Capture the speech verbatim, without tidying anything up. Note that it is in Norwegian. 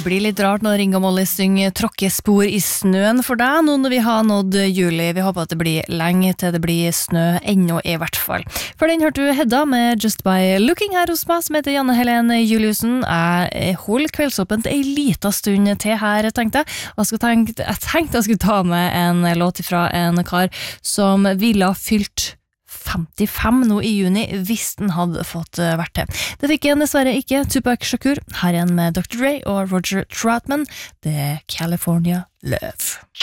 blir litt rart når Ringo Molly synger tråkkespor i snøen for deg, nå når vi har nådd juli. Vi håper at det blir lenge til det blir snø, ennå i hvert fall. For den hørte du Hedda med Just By Looking her hos meg, som heter Janne Helene Juliussen. Jeg holder kveldsåpent en liten stund til her, tenkte jeg. Og jeg tenkte, jeg tenkte jeg skulle ta med en låt fra en kar som ville ha fylt femtifem nå i juni, hvis den hadde fått vært til. Det fikk en dessverre ikke. Tupac Shakur, her igjen med doktor Dre og Roger Troutman, The California Love.